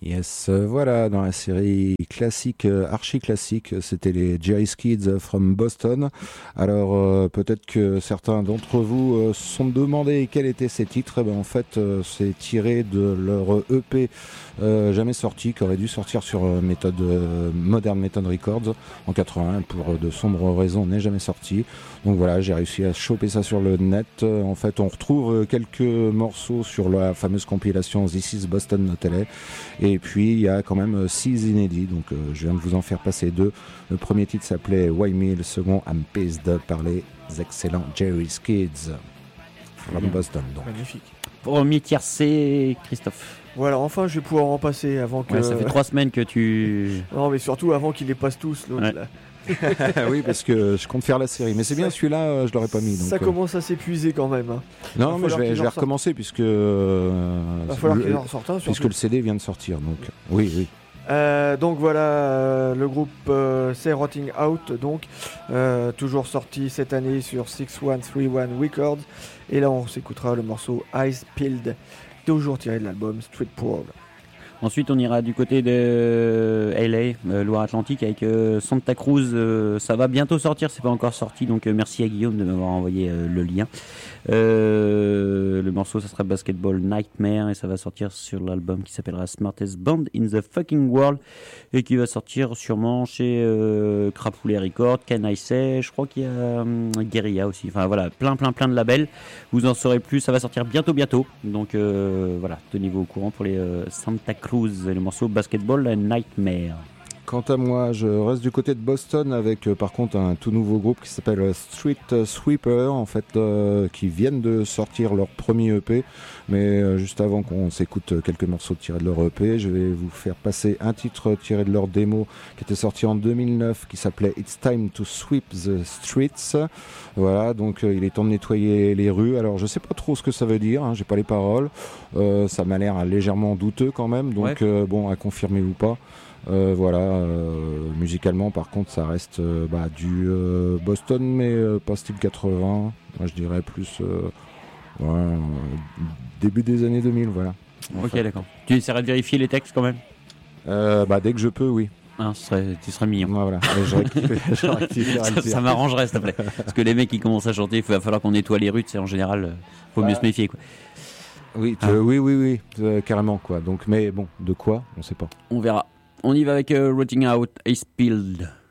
Yes, voilà, dans la série classique, archi-classique, c'était les Jerry's Kids from Boston. Alors, peut-être que certains d'entre vous se sont demandé quels étaient ces titres. Eh ben, en fait, c'est tiré de leur EP jamais sorti, qui aurait dû sortir sur Modern Method Records en 80, pour de sombres raisons, n'est jamais sorti. Donc voilà, j'ai réussi à choper ça sur le net. En fait, on retrouve quelques morceaux sur la fameuse compilation This is Boston Not LA. Et puis, il y a quand même 6 inédits. Donc, je viens de vous en faire passer 2. Le premier titre s'appelait Why Me, le second I'm Pissed, par les excellents Jerry's Kids from Boston. Donc. Magnifique. Premier tiercé, Christophe. Voilà, enfin, je vais pouvoir en passer avant que... Ouais, ça fait 3 semaines que tu... Non, mais surtout avant qu'ils les passent tous, l'autre, ouais. là. Oui, parce que je compte faire la série. Mais c'est bien, celui-là, je l'aurais pas mis. Donc, ça commence à s'épuiser quand même. Hein. Non, mais je vais recommencer puisque va falloir qu'il en sorte un, puisque le CD vient de sortir. Donc oui. Donc voilà, le groupe c'est Rotting Out, donc toujours sorti cette année sur 6131 Records. Et là, on s'écoutera le morceau Ice Pilled, toujours tiré de l'album Street Proud. Ensuite, on ira du côté de LA, Loire-Atlantique, avec Santa Cruz. Ça va bientôt sortir, c'est pas encore sorti, donc merci à Guillaume de m'avoir envoyé le lien. Le morceau, ça sera Basketball Nightmare, et ça va sortir sur l'album qui s'appellera Smartest Band in the Fucking World, et qui va sortir sûrement chez Crapoulet Records, Can I Say, je crois qu'il y a Guerilla aussi. Enfin voilà, plein de labels. Vous en saurez plus, ça va sortir bientôt. Donc voilà, tenez-vous au courant pour les Santa Cruz et le morceau Basketball Nightmare. Quant à moi, je reste du côté de Boston avec par contre un tout nouveau groupe qui s'appelle Street Sweeper, en fait, qui viennent de sortir leur premier EP. Mais juste avant qu'on s'écoute quelques morceaux tirés de leur EP, je vais vous faire passer un titre tiré de leur démo qui était sorti en 2009, qui s'appelait It's Time to Sweep the Streets. Voilà, donc il est temps de nettoyer les rues. Alors je sais pas trop ce que ça veut dire, hein, j'ai pas les paroles. Ça m'a l'air légèrement douteux quand même, donc ouais. Bon, à confirmer ou pas. Musicalement par contre ça reste du Boston, mais pas style 80, moi je dirais plus début des années 2000, voilà. Enfin. Ok, d'accord. Tu essaieras de vérifier les textes quand même dès que je peux, oui. Tu serais mignon. Voilà, ça m'arrangerait s'il te plaît. Parce que les mecs qui commencent à chanter, il va falloir qu'on nettoie les rues, c'est en général, faut mieux se méfier quoi. Oui, oui, carrément quoi. Donc, mais bon, de quoi, on sait pas. On verra. On y va avec Rotting Out, Ice Pilled.